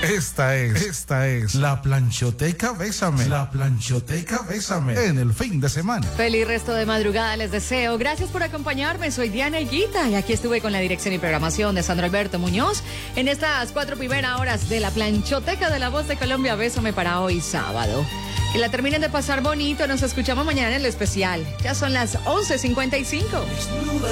Esta es la Planchoteca Bésame. La Planchoteca Bésame en el fin de semana. Feliz resto de madrugada les deseo. Gracias por acompañarme. Soy Diana Higuita y aquí estuve con la dirección y programación de Sandro Alberto Muñoz en estas 4 primeras horas de la Planchoteca de La Voz de Colombia. Bésame para hoy sábado. Que la terminen de pasar bonito. Nos escuchamos mañana en el especial. Ya son las 11:55.